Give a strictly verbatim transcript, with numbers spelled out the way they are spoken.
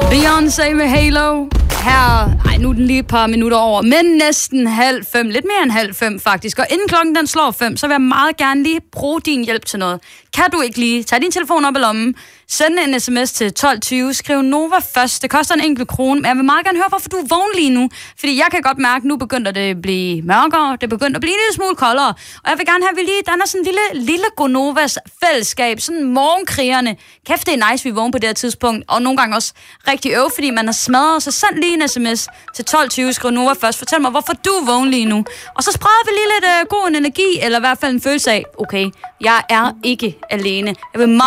Beyoncé med Halo. Her, ej, nu er den lige et par minutter over, men næsten halv fem, lidt mere end halv fem faktisk. Og inden klokken den slår fem, så vil jeg meget gerne lige bruge din hjælp til noget. Kan du ikke lige tage din telefon op i lommen, send en sms til tolv tyve, skriv Nova først. Det koster en enkelt krone, men jeg vil meget gerne høre, hvorfor du er vågen lige nu. Fordi jeg kan godt mærke, at nu begynder det at blive mørkere, det begynder at blive en lille smule koldere. Og jeg vil gerne have, at vi lige danner sådan en lille, lille Gonovas fællesskab, sådan morgenkrigerne. Kæft, det er nice, vi er vågen på det her tidspunkt, og nogle gange også rigtig øv, fordi man har smadret. Så send lige en sms til tolv tyve, skriv Nova først. Fortæl mig, hvorfor du er vågen lige nu. Og så spreder vi lige lidt uh, god energi, eller i hvert fald en følelse af, okay, jeg er ikke alene. Jeg vil meget